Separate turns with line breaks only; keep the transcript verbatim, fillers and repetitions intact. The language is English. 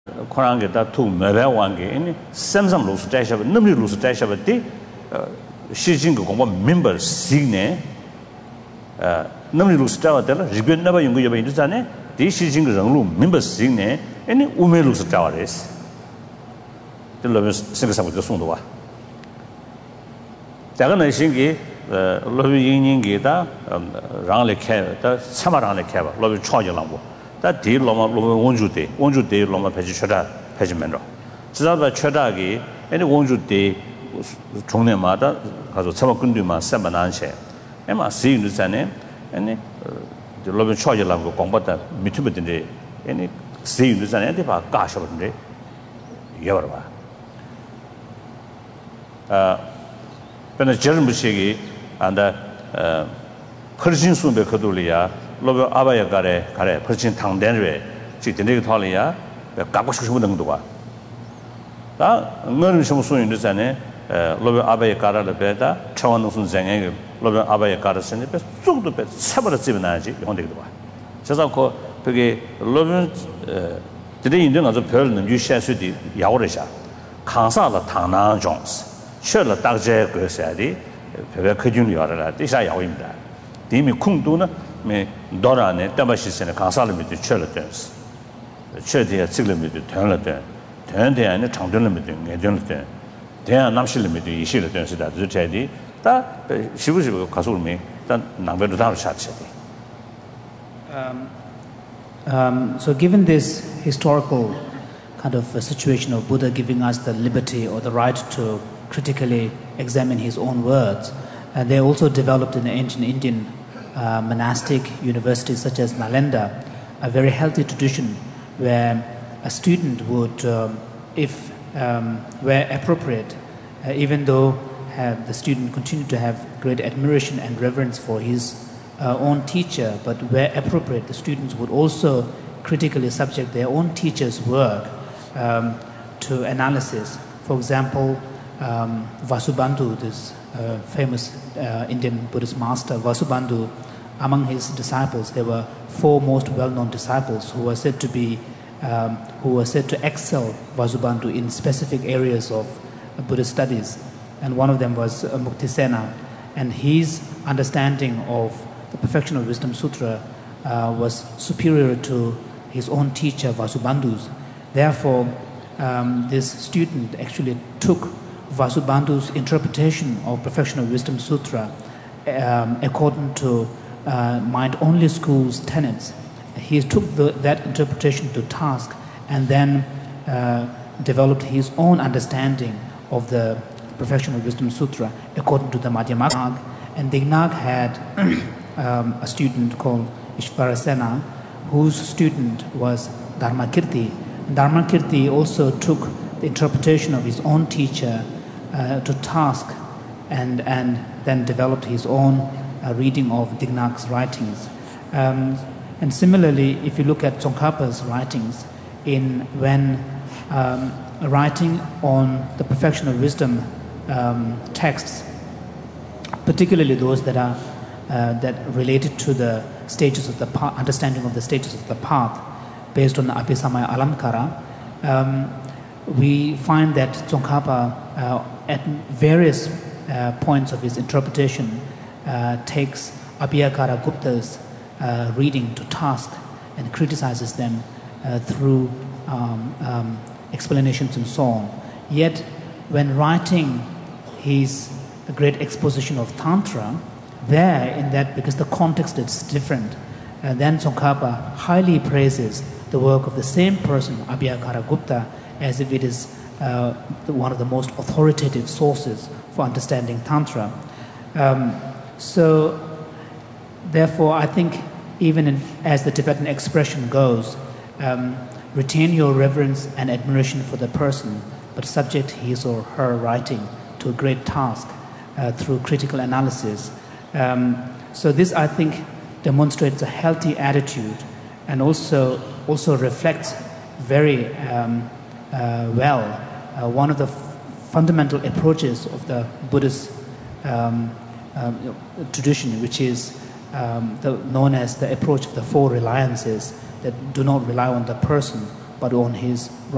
Korange da tu mebe wange ini samsam lu sta sha namri lu sta sha ti shi jing ko mo member signe namri lu sta wa tela riben na ba yung yo ba indu zane di shi jing rang lu member signe ini ume lu sta wa res de lo singa sa de song de wa da ga ne xin ge lo bi yin yin ge da rang le khe da chama rang le khe ba lo bi chwa je lang bo 다 디로마 원주대 원주대 로마 배지 쳐다 배지면로 지자바 쳐다기 아니 원주대 종내마다 가서 처마 근뒤만 세만 안세 에마 시인들잖아요 아니 로빈 쳐질라고 공부다 미투버든데 아니 시인들잖아요 대바 가셔버든데 여러 봐 아 근데 저런 무시기 안다 어 커진 수배 거둘이야 로베 아바야 가래 가래 퍼진 당된외 지금 내가 탈이야 갖고 싶은 정도가 다 너는 좀 소용이 되잖아요 로베 아바야 가라를 배다 차원 무슨 생에 로베 아바야 가르스네 배 속도 배 세버려 집어나지 이건데도 봐 그래서 그 그게 로베 드레 인정 아주 별는 유시수디 야오르샤 강사의 당난 종스 셔를 딱제 그래서야지 별 크준 요라라 디사 야오입니다 디미 쿵도는 매 도라네 담바시스네 강사르미도 쳐르던스 쳐디야 찍르미도 되는데 되는데 아니 장전르미도 내전르데 대한 남실르미도 이실르던스다 저체디 다 시부시부 가서르미 단 남베도 다로 샷체디
um um so given this historical kind of a situation of Buddha giving us the liberty or the right to critically examine his own words, and they also developed in the ancient Indian Uh, monastic universities such as Nalanda, a very healthy tradition where a student would, um, if um, where appropriate, uh, even though uh, the student continued to have great admiration and reverence for his uh, own teacher, but where appropriate, the students would also critically subject their own teacher's work um, to analysis. For example, um, Vasubandhu, this Uh, famous uh, Indian Buddhist master Vasubandhu, among his disciples there were four most well-known disciples who were said to be um, who were said to excel Vasubandhu in specific areas of uh, Buddhist studies, and one of them was uh, Muktisena, and his understanding of the Perfection of Wisdom Sutra uh, was superior to his own teacher Vasubandhu's. Therefore, um, this student actually took Vasubandhu's interpretation of Perfection of Wisdom Sutra um, according to uh, Mind-Only School's tenets. He took the, that interpretation to task and then uh, developed his own understanding of the Perfection of Wisdom Sutra according to the Madhyamaka. And Dignaga had um, a student called Ishvarasena, whose student was Dharmakirti. And Dharmakirti also took the interpretation of his own teacher Uh, to task and and then developed his own uh, reading of Dignaga's writings. Um, and similarly, if you look at Tsongkhapa's writings, in when um, writing on the Perfection of Wisdom um, texts, particularly those that are uh, that related to the stages of the path, understanding of the stages of the path, based on the Abhisamaya Alamkara, um, we find that Tsongkhapa uh, at various uh, points of his interpretation uh, takes Abhiyakara Gupta's uh, reading to task and criticizes them uh, through um, um, explanations and so on. Yet when writing his great exposition of Tantra, there in that, because the context is different, uh, then Tsongkhapa highly praises the work of the same person, Abhiyakara Gupta, as if it is uh, one of the most authoritative sources for understanding Tantra. Um, so, therefore, I think even in, as the Tibetan expression goes, um, retain your reverence and admiration for the person, but subject his or her writing to a great task uh, through critical analysis. Um, so this, I think, demonstrates a healthy attitude and also also reflects very um, Uh, well, uh, one of the f- fundamental approaches of the Buddhist um, um, tradition, which is um, the, known as the approach of the four reliances, that do not rely on the person but on his